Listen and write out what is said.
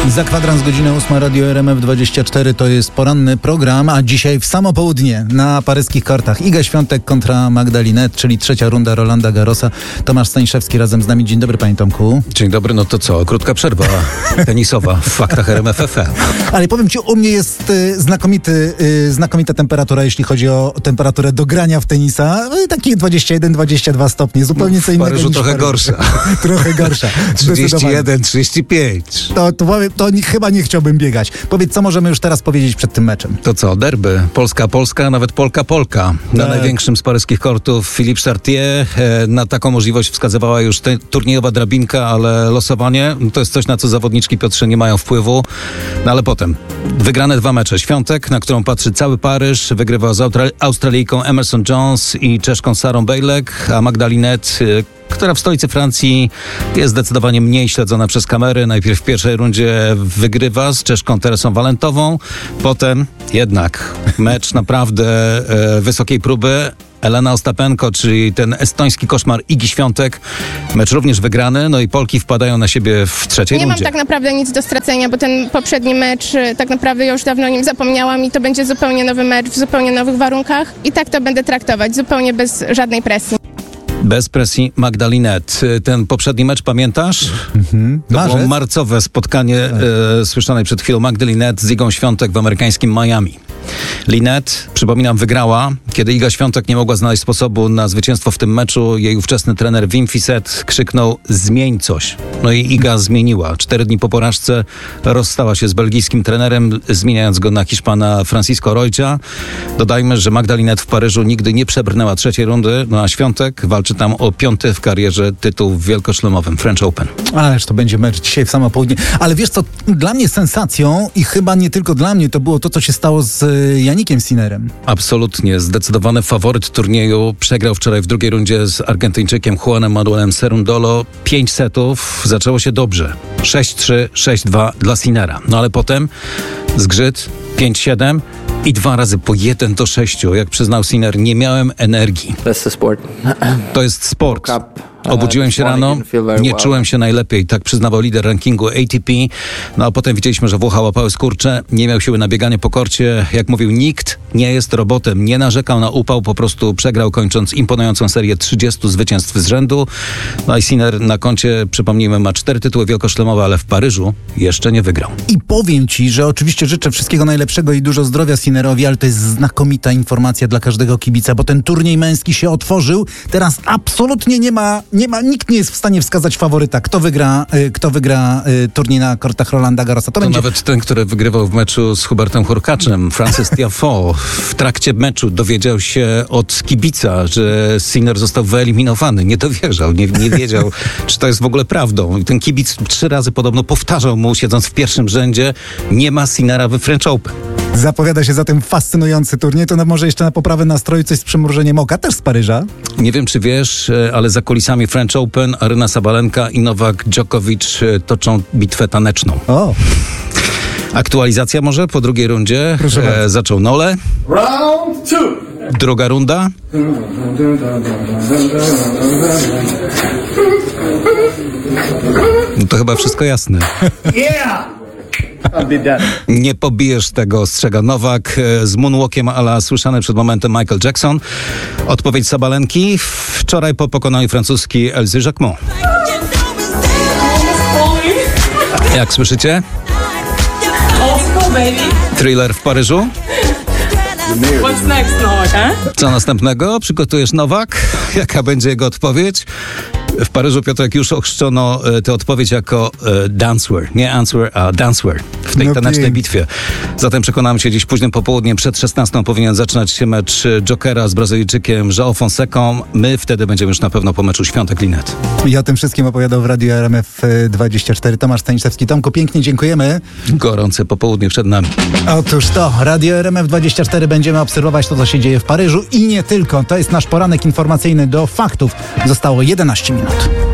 Za kwadrans godziny 8 Radio RMF24 to jest poranny program, a dzisiaj w samo południe na paryskich kortach Iga Świątek kontra Magda Linette, czyli trzecia runda Rolanda Garrosa. Tomasz Staniszewski razem z nami. Dzień dobry, panie Tomku. Dzień dobry, no to co? Krótka przerwa tenisowa w faktach RMF FM. Ale powiem ci, u mnie jest znakomita temperatura, jeśli chodzi o temperaturę do grania w tenisa. Takich 21-22 stopnie, zupełnie co innego. W Paryżu trochę gorsza. Trochę gorsza. 31, 35. To chyba nie chciałbym biegać. Powiedz, co możemy już teraz powiedzieć przed tym meczem? To co? Derby. Polska, nawet Polka. Na największym z paryskich kortów Philippe Chartier. Na taką możliwość wskazywała już turniejowa drabinka, ale losowanie to jest coś, na co zawodniczki Piotrze nie mają wpływu. No ale potem wygrane 2 mecze. Świątek, na którą patrzy cały Paryż, wygrywa z Australijką Emerson Jones i Czeszką Sarą Bejlek, a Magda Linette, która w stolicy Francji jest zdecydowanie mniej śledzona przez kamery. Najpierw w pierwszej rundzie wygrywa z Czeszką Teresą Walentową, potem jednak mecz naprawdę wysokiej próby. Elena Ostapenko, czyli ten estoński koszmar Igi Świątek. Mecz również wygrany, no i Polki wpadają na siebie w trzeciej rundzie. Nie mam tak naprawdę nic do stracenia, bo ten poprzedni mecz tak naprawdę już dawno o nim zapomniałam i to będzie zupełnie nowy mecz w zupełnie nowych warunkach i tak to będę traktować, zupełnie bez żadnej presji. Bez presji Magda Linette. Ten poprzedni mecz pamiętasz? To było marcowe spotkanie słyszanej przed chwilą Magdy Linette z Igą Świątek w amerykańskim Miami. Linette, przypominam, wygrała, kiedy Iga Świątek nie mogła znaleźć sposobu na zwycięstwo w tym meczu. Jej ówczesny trener Wim Fissette krzyknął: zmień coś. No i Iga zmieniła. 4 dni po porażce rozstała się z belgijskim trenerem, zmieniając go na Hiszpana Francisco Roycia. Dodajmy, że Magda Linette w Paryżu nigdy nie przebrnęła trzeciej rundy, no a Świątek walczy tam o 5. w karierze tytuł w wielkoszlemowym French Open. Ależ to będzie mecz dzisiaj w samo południe. Ale wiesz co, dla mnie sensacją i chyba nie tylko dla mnie to było to, co się stało z Janikiem Sinnerem. Absolutnie. Zdecydowany faworyt turnieju. Przegrał wczoraj w drugiej rundzie z Argentyńczykiem Juanem Manuelem Cerundolo. 5 setów. Zaczęło się dobrze. 6-3, 6-2 dla Sinnera. No ale potem zgrzyt 5-7 i 2 razy po 1-6. Jak przyznał Sinner, nie miałem energii. To jest sport. Obudziłem się rano, nie czułem się najlepiej, tak przyznawał lider rankingu ATP. No a potem widzieliśmy, że Włocha łapały skurcze, nie miał siły na bieganie po korcie. Jak mówił, nikt nie jest robotem, nie narzekał na upał, po prostu przegrał, kończąc imponującą serię 30 zwycięstw z rzędu. No i Sinner na koncie, przypomnijmy, ma 4 tytuły wielkoszlemowe, ale w Paryżu jeszcze nie wygrał. I powiem ci, że oczywiście życzę wszystkiego najlepszego i dużo zdrowia Sinnerowi, ale to jest znakomita informacja dla każdego kibica, bo ten turniej męski się otworzył. Teraz absolutnie nikt nie jest w stanie wskazać faworyta, kto wygra turniej na kortach Rolanda Garrosa. To będzie... Nawet ten, który wygrywał w meczu z Hubertem Hurkaczem, Francis Tiafoe, w trakcie meczu dowiedział się od kibica, że Sinner został wyeliminowany. Nie dowierzał, nie wiedział, czy to jest w ogóle prawdą. I ten kibic 3 razy podobno powtarzał mu, siedząc w pierwszym rzędzie, nie ma Sinnera we French Open. Zapowiada się zatem fascynujący turniej. To może jeszcze na poprawę nastroju coś z przymrużeniem oka, też z Paryża. Nie wiem, czy wiesz, ale za kulisami French Open Aryna Sabalenka i Nowak Djokovic toczą bitwę taneczną. O! Aktualizacja może po drugiej rundzie. Zaczął Nole. Round 2. Druga runda. No to chyba wszystko jasne. Yeah! Nie pobijesz tego, ostrzega Nowak z moonwalkiem a la słyszany przed momentem Michael Jackson. Odpowiedź Sabalenki wczoraj po pokonaniu francuski Elzy Jacquemot. Jak słyszycie? Thriller w Paryżu. What's next, Nowak? Co następnego? Przygotujesz Nowak? Jaka będzie jego odpowiedź? W Paryżu, Piotrek, już ochrzczono tę odpowiedź jako danceware. Nie answer, a danceware w tej tanecznej bitwie. Zatem przekonamy się, dziś późnym popołudniem przed 16 powinien zaczynać się mecz Jokera z Brazylijczykiem João Fonsecą. My wtedy będziemy już na pewno po meczu Świątek Linette. I o tym wszystkim opowiadał w Radiu RMF24 Tomasz Staniszewski. Tomku, pięknie dziękujemy. Gorące popołudnie przed nami. Otóż to, Radio RMF24 będziemy obserwować to, co się dzieje w Paryżu i nie tylko. To jest nasz poranek informacyjny do faktów. Zostało 11 minut.